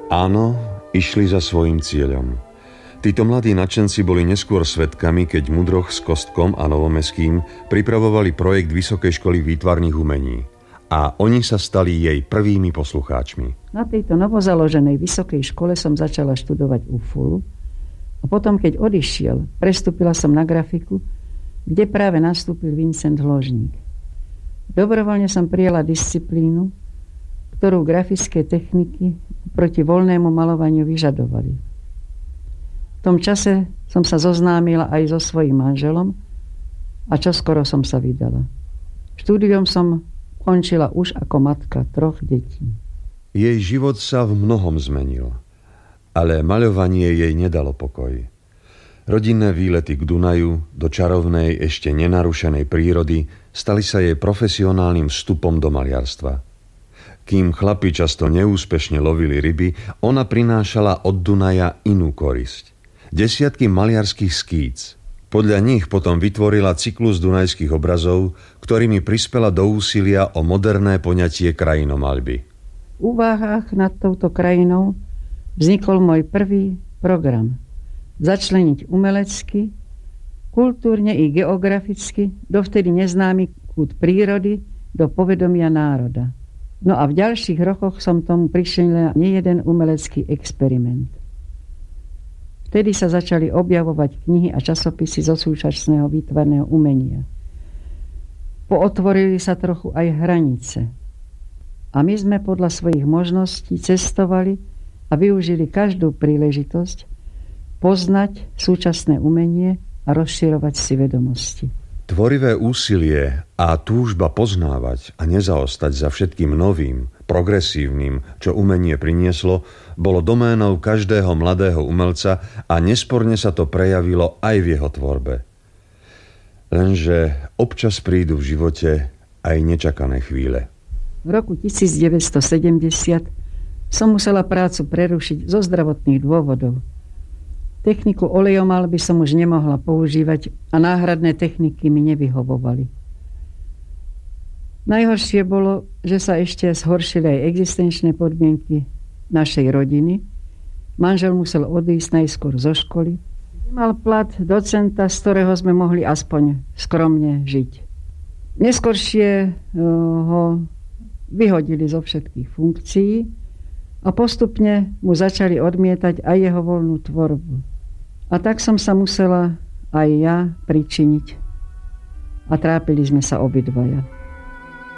Áno, išli za svojím cieľom. Títo mladí nadšenci boli neskôr svedkami, keď Mudroch s Kostkom a Novomeským pripravovali projekt Vysokej školy výtvarných umení. A oni sa stali jej prvými poslucháčmi. Na tejto novozaloženej vysokej škole som začala študovať UFUL a potom, keď odišiel, prestúpila som na grafiku, kde práve nastúpil Vincent Hložník. Dobrovoľne som prijala disciplínu, ktorú grafické techniky proti voľnému malovaniu vyžadovali. V tom čase som sa zoznámila aj so svojím manželom a čoskoro som sa vydala. Štúdium som končila už ako matka 3 detí. Jej život sa v mnohom zmenil, ale maľovanie jej nedalo pokoj. Rodinné výlety k Dunaju, do čarovnej, ešte nenarušenej prírody stali sa jej profesionálnym vstupom do maliarstva. Kým chlapi často neúspešne lovili ryby, ona prinášala od Dunaja inú korisť. Desiatky maliarských skíc. Podľa nich potom vytvorila cyklus dunajských obrazov, ktorými prispela do úsilia o moderné poňatie krajinomaľby. V úvahách nad touto krajinou vznikol môj prvý program. Začleniť umelecky, kultúrne i geograficky dovtedy neznámy kút prírody do povedomia národa. No a v ďalších rokoch som tomu prišiel nejeden umelecký experiment. Vtedy sa začali objavovať knihy a časopisy zo súčasného výtvarného umenia. Pootvorili sa trochu aj hranice. A my sme podľa svojich možností cestovali a využili každú príležitosť poznať súčasné umenie a rozširovať si vedomosti. Tvorivé úsilie a túžba poznávať a nezaostať za všetkým novým, progresívnym, čo umenie prinieslo, bolo doménou každého mladého umelca a nesporne sa to prejavilo aj v jeho tvorbe. Lenže občas prídu v živote aj nečakané chvíle. V roku 1970 som musela prácu prerušiť zo zdravotných dôvodov. Techniku olejomalby som už nemohla používať a náhradné techniky mi nevyhovovali. Najhoršie bolo, že sa ešte zhoršili aj existenčné podmienky našej rodiny. Manžel musel odísť najskôr zo školy. Mal plat docenta, z ktorého sme mohli aspoň skromne žiť. Neskôršie ho vyhodili zo všetkých funkcií a postupne mu začali odmietať aj jeho voľnú tvorbu. A tak som sa musela aj ja pričiniť. A trápili sme sa obidvaja.